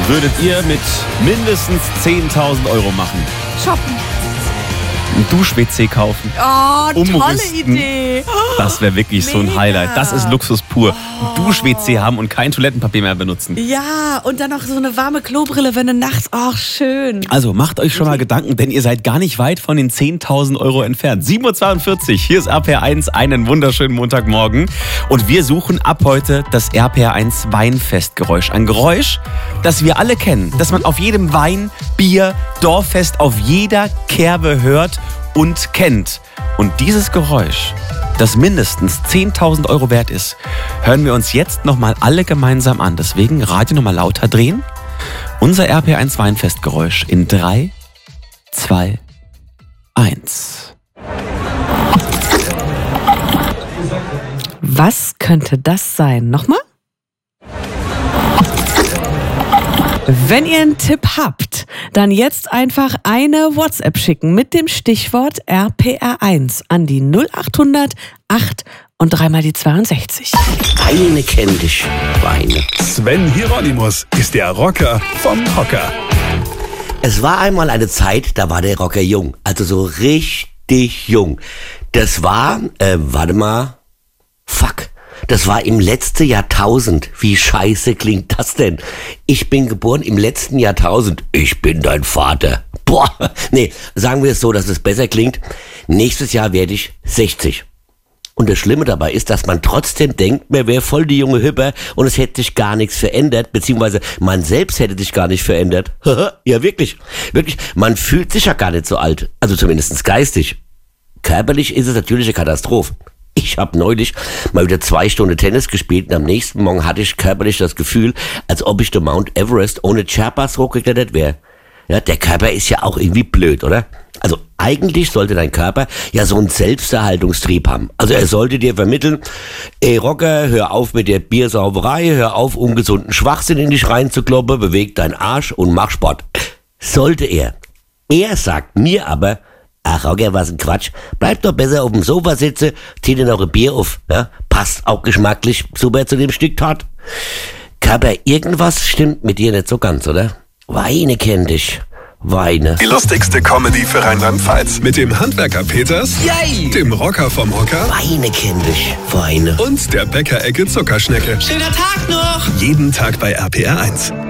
würdet ihr mit mindestens 10.000 Euro machen? Shoppen. Ein Dusch-WC kaufen. Oh, tolle Umrüsten. Idee. Das wäre wirklich so ein Mega. Highlight. Das ist Luxus pur. Ein Dusch-WC haben und kein Toilettenpapier mehr benutzen. Ja, und dann noch so eine warme Klobrille, wenn du nachts, ach schön. Also macht euch schon mal Gedanken, denn ihr seid gar nicht weit von den 10.000 Euro entfernt. 7.42 Uhr, hier ist RPR1, einen wunderschönen Montagmorgen. Und wir suchen ab heute das RPR1 Weinfestgeräusch. Ein Geräusch, das wir alle kennen, das man auf jedem Wein, Bier, Dorffest auf jeder Kerbe hört und kennt. Und dieses Geräusch, das mindestens 10.000 Euro wert ist, hören wir uns jetzt nochmal alle gemeinsam an. Deswegen Radio nochmal lauter drehen. Unser RPR1 Weinfestgeräusch in 3, 2, 1. Was könnte das sein? Nochmal? Wenn ihr einen Tipp habt, dann jetzt einfach eine WhatsApp schicken mit dem Stichwort RPR1 an die 0800 8 und dreimal die 62. Weine kenn dich, Weine. Sven Hieronymus ist der Rocker vom Hocker. Es war einmal eine Zeit, da war der Rocker jung. Also so richtig jung. Das war, Das war im letzten Jahrtausend. Wie scheiße klingt das denn? Ich bin geboren im letzten Jahrtausend. Ich bin dein Vater. Boah, nee, sagen wir es so, dass es besser klingt. Nächstes Jahr werde ich 60. Und das Schlimme dabei ist, dass man trotzdem denkt, man wäre voll die junge Hüpper und es hätte sich gar nichts verändert, beziehungsweise man selbst hätte sich gar nicht verändert. Ja, wirklich. Wirklich, man fühlt sich ja gar nicht so alt. Also zumindest geistig. Körperlich ist es natürlich eine Katastrophe. Ich habe neulich mal wieder 2 Stunden Tennis gespielt und am nächsten Morgen hatte ich körperlich das Gefühl, als ob ich den Mount Everest ohne Sherpas hochgeklettert wäre. Ja, der Körper ist ja auch irgendwie blöd, oder? Also eigentlich sollte dein Körper ja so einen Selbsterhaltungstrieb haben. Also er sollte dir vermitteln, ey Rocker, hör auf mit der Biersauberei, hör auf ungesunden Schwachsinn in dich reinzukloppen, beweg deinen Arsch und mach Sport. Sollte er. Er sagt mir aber, ach Rocker, was ein Quatsch. Bleib doch besser auf dem Sofa sitzen, zieh dir noch ein Bier auf. Ja? Passt auch geschmacklich super zu dem Stück Tart. Körper, irgendwas stimmt mit dir nicht so ganz, oder? Weine kenn dich. Weine. Die lustigste Comedy für Rheinland-Pfalz. Mit dem Handwerker Peters, Yay! dem Rocker vom Hocker Weine kenn dich. Weine. und der Bäckerecke Zuckerschnecke. Schöner Tag noch! Jeden Tag bei RPR1.